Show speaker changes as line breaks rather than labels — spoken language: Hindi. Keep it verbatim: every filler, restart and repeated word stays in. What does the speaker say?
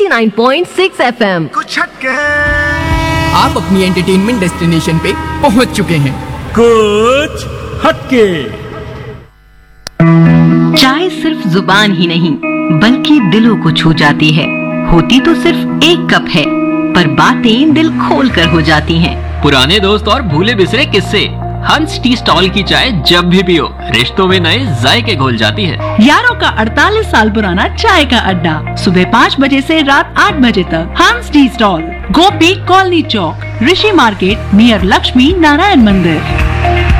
नौ पॉइंट छह एफ एम।
कुछ हटके
आप अपनी एंटरटेनमेंट डेस्टिनेशन पे पहुंच चुके हैं।
कुछ हटके।
चाय सिर्फ जुबान ही नहीं बल्कि दिलों को छू जाती है। होती तो सिर्फ एक कप है पर बातें दिल खोल कर हो जाती हैं।
पुराने दोस्त और भूले बिसरे किस्से, हंस टी स्टॉल की चाय जब भी पियो रिश्तों में नए जायके घोल जाती है।
यारों का अड़तालीस साल पुराना चाय का अड्डा, सुबह पाँच बजे से रात आठ बजे तक। हंस टी स्टॉल, गोपी कॉलोनी चौक, ऋषि मार्केट, नियर लक्ष्मी नारायण मंदिर।